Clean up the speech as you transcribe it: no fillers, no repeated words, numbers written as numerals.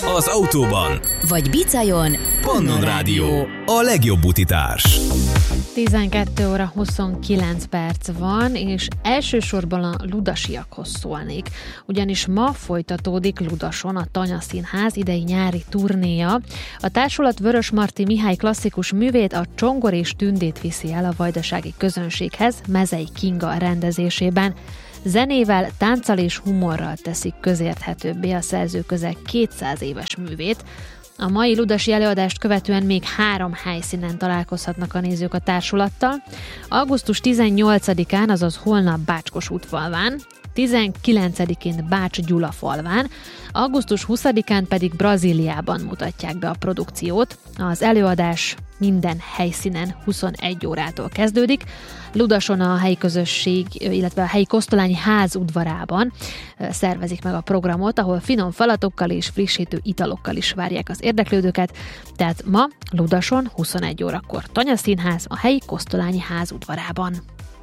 az autóban, vagy bicajon. Pannon Rádió, a legjobb útitárs. 12 óra 29 perc van, és elsősorban a ludasiakhoz szólnék. Ugyanis ma folytatódik Ludason a Tanya Színház idei nyári turnéja. A társulat Vörösmarty Mihály klasszikus művét, a Csongor és Tündét viszi el a vajdasági közönséghez Mezei Kinga rendezésében. Zenével, tánccal és humorral teszik közérthetőbbé a szerző közel 200 éves művét. A mai ludasi előadást követően még 3 helyszínen találkozhatnak a nézők a társulattal. Augusztus 18-án, azaz holnap Bácskosútfalván, 19-én Bács-Gyulafalván, augusztus 20-án pedig Brazíliában mutatják be a produkciót. Az előadás minden helyszínen 21 órától kezdődik. Ludason a helyi közösség, illetve a helyi Kosztolányi ház udvarában szervezik meg a programot, ahol finom falatokkal és frissítő italokkal is várják az érdeklődőket. Tehát ma Ludason 21 órakor Tanya Színház a helyi Kosztolányi ház udvarában.